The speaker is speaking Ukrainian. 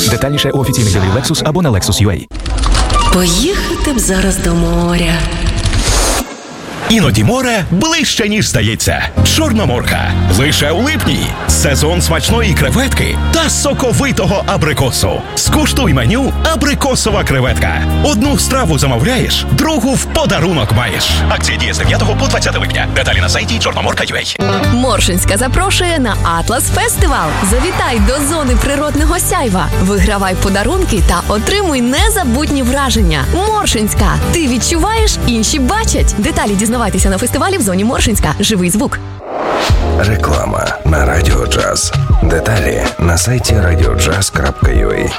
Детальніше у офіційних дилерів Lexus або на Lexus.ua. Поїхати б зараз до моря. Іноді море ближче, ніж здається. Чорноморка. Лише у липні. Сезон смачної креветки та соковитого абрикосу. Скуштуй меню «Абрикосова креветка». Одну страву замовляєш, другу в подарунок маєш. Акція діє з 9 по 20 липня. Деталі на сайті Чорноморка.ua. Моршинська запрошує на Атлас Фестивал. Завітай до зони природного сяйва. Вигравай подарунки та отримуй незабутні враження. Моршинська. Ти відчуваєш, інші бачать. Деталі дізнавайтеся на фестивалі в зоні Моршинська. Живий звук. Реклама на Радіо Джаз. Деталі на сайті radiojazz.ua.